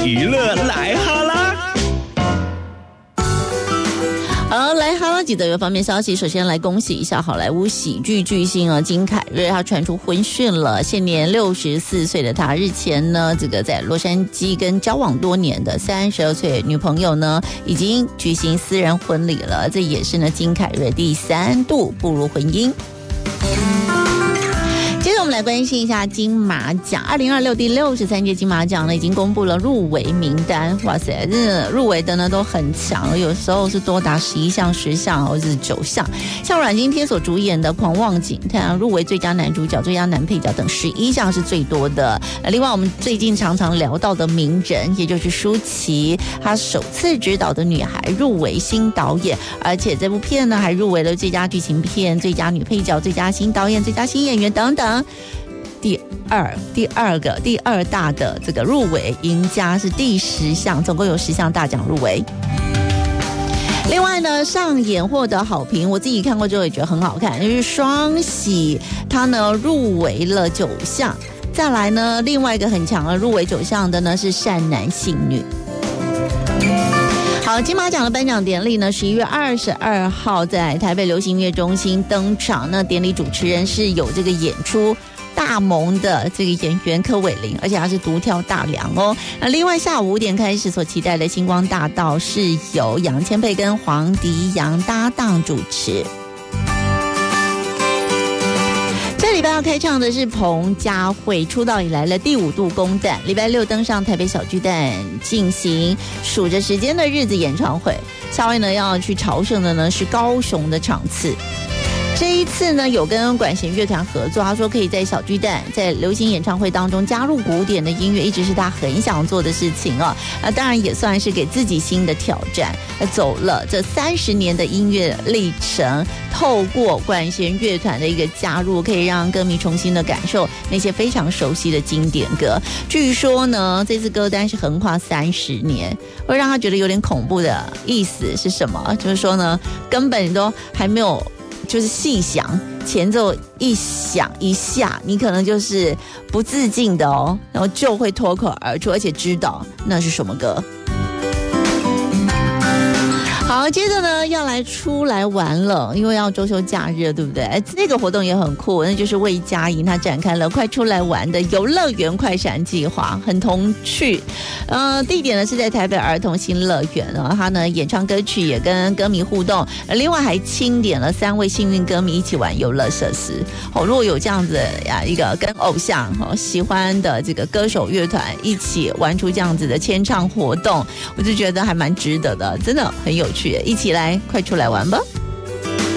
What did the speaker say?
娱乐来哈啦。 好，来哈拉几则有方面消息。首先来恭喜一下好莱坞喜剧巨星金凯瑞，他传出婚讯了。现年64岁的他，日前呢，这个在洛杉矶跟交往多年的32岁女朋友呢，已经举行私人婚礼了。这也是呢金凯瑞第3度步入婚姻。接着我们来关心一下金马奖，2026第63届金马奖呢已经公布了入围名单。哇塞，这入围的呢都很强，有时候是多达11项、10项或者是9项。像阮经天所主演的《狂妄警探》入围最佳男主角、最佳男配角等11项是最多的。另外我们最近常常聊到的名人，也就是舒淇，她首次执导的《女孩》入围新导演，而且这部片呢还入围了最佳剧情片、最佳女配角、最佳新导演、最佳新演员等等。第二大的这个入围赢家是第10项，总共有10项大奖入围。另外呢，上演获得好评，我自己看过之后也觉得很好看，就是双喜，它呢入围了9项。再来呢，另外一个很强的入围9项的呢是善男信女。好，金马奖的颁奖典礼呢，11月22号在台北流行音乐中心登场。那典礼主持人是有这个演出大萌的这个演员柯伟林，而且他是独挑大梁哦。那另外下午5点开始所期待的星光大道是由杨千霈跟黄迪阳搭档主持。这礼拜要开唱的是彭佳慧，出道以来的第5度公蛋，礼拜6登上台北小巨蛋进行数着时间的日子演唱会。下位呢要去朝圣的呢是高雄的场次。这一次呢，有跟管弦乐团合作，他说可以在小巨蛋在流行演唱会当中加入古典的音乐，一直是他很想做的事情啊。当然也算是给自己新的挑战。走了这30年的音乐历程，透过管弦乐团的一个加入，可以让歌迷重新的感受那些非常熟悉的经典歌。据说呢，这次歌单是横跨30年，会让他觉得有点恐怖的意思是什么？就是说呢，根本都还没有。就是细想前奏一响一下，你可能就是不自禁的哦，然后就会脱口而出，而且知道那是什么歌。好，接着呢要来出来玩了，因为要周休假日，对不对？那个活动也很酷，那就是魏佳莹她展开了快出来玩的游乐园快闪计划，很童趣。地点呢是在台北儿童新乐园啊，她呢演唱歌曲，也跟歌迷互动，另外还钦点了3位幸运歌迷一起玩游乐设施。如果有这样子呀，一个跟偶像喜欢的这个歌手乐团一起玩出这样子的签唱活动，我就觉得还蛮值得的，真的很有趣。一起来快出来玩吧。